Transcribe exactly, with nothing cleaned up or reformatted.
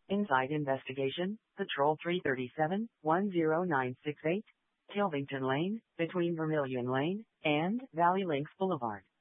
Inside investigation, Patrol three thirty-seven, one zero nine six eight, Tilvington Lane, between Vermilion Lane and Valley Links Boulevard.